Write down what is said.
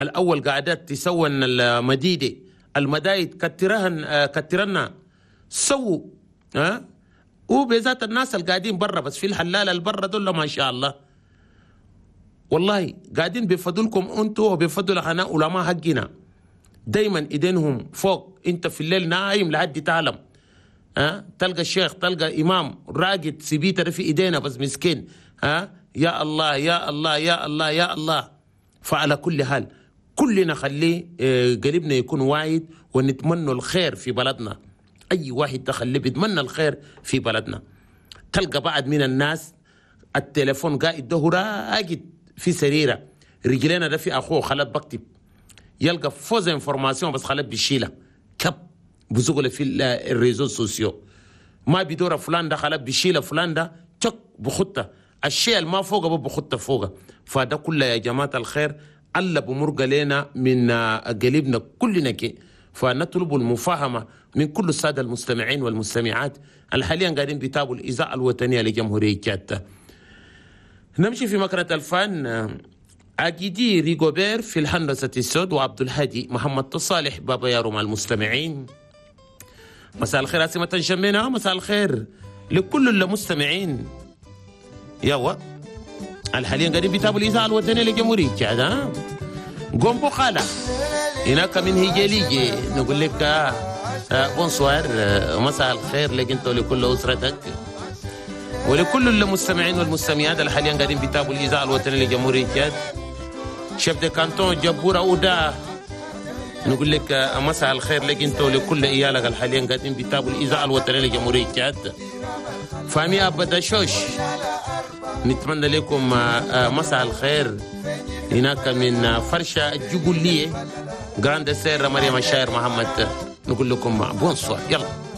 الأول قاعدات تسوى المديدة المدايد كترنا سووا وبذات الناس اللي قاعدين برا بس في الحلال البرا دول ما شاء الله والله قاعدين بيفضلكم انتوا وبيفضلوا علماء حقنا دايما ايدينهم فوق. انت في الليل نايم لحد تعلم تلقى الشيخ تلقى امام راقد سبيته في ايدينا بس مسكين يا الله يا الله يا الله يا الله. فعلى كل حال كلنا خليه قريبنا يكون واعد ونتمنى الخير في بلدنا. اي واحد تخليه بيتمنى الخير في بلدنا. تلقى بعض من الناس التليفون قاعد ده راقد في سريره رجلينا ده في اخوه خلت بكتب يلقى فوز انفورماسيون بس خلت بيشيلها كب بزغله في الريزو سوسيو ما بيدور فلان ده خلت بيشيلها فلان ده تشك بخطه الشيء اللي ما فوقه بخطه فوقه. فده كله يا جماعه الخير الله بمرق لنا من قلبنا كلنا كي. فنطلب المفاهمه من كل الساده المستمعين والمستمعات اللي حاليا قاعدين بيتابعوا الاذاعه الوطنيه لجمهوريه تشاد. نمشي في مكنة الفن. عقيدي ريغوبير في الهندسة السود وعبد الهادي محمد تصالح بابا يارو مع المستمعين. مساء الخير عاصمة شمينا. مساء الخير لكل المستمعين. يوا الحاليا قاعدين بيتابعوا الإذاعة الوطنية لجمهورية تشاد. قومبو خالة هناك من هيجي نقول لك بونسوار مساء الخير لك انت ولكل أسرتك ولكل المستمعين والمستمعات اللي حاليا قاعدين بيتابعوا الاذاعه الوطنيه لجمهوريه تشاد. شيف دي كانتون جبور اودا نقول لك مساء الخير لك انت ولكل ايالك اللي حاليا قاعدين بيتابعوا الاذاعه الوطنيه لجمهوريه تشاد. فامي ابدا شوش نتمنى لكم مساء الخير هناك من فرشه الجبليه جراند سير مريم الشاعر محمد. نقول لكم بونسوار يلا.